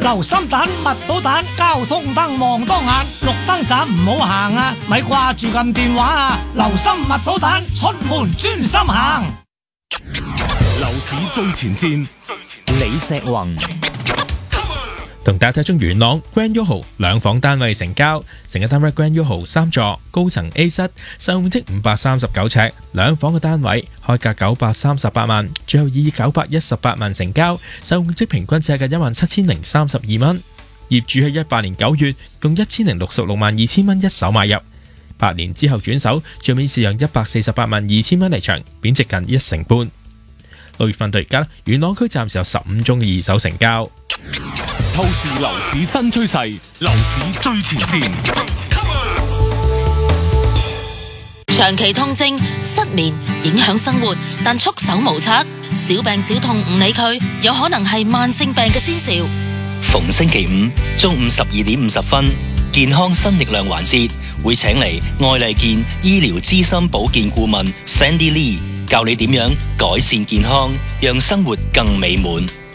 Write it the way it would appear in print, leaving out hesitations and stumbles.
留心蛋、密到蛋，交通燈望多眼，綠燈盞唔好行啊！咪掛住撳電話啊！留心密到蛋，出門專心行。 樓市最前線， 李石宏。 同大家睇中元朗 Grand YOHO 兩房單位成交，成個單位 Grand YOHO 3座，高層 A 室，實用面積539尺，兩房嘅單位開價938萬，最後以918萬成交，實用面積平均尺價17032蚊。業主喺18年9月用1066萬2千蚊一手買入，8年之後轉手，最尾是用148萬2千蚊離場，貶值近1成半。6月份到而家，元朗區暫時有15宗嘅二手成交。 透視樓市新趨勢，樓市最前線。 長期痛症、失眠影響生活，但束手無策，小病小痛唔理佢，有可能係慢性病嘅先兆。 逢星期五中午12點50分，健康新力量環節會請嚟愛麗健醫療資深保健顧問 Sandy Lee， 教你點樣改善健康，讓生活更美滿。